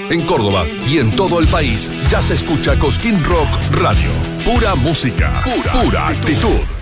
En Córdoba y en todo el país ya se escucha Cosquín Rock Radio. Pura música, pura actitud.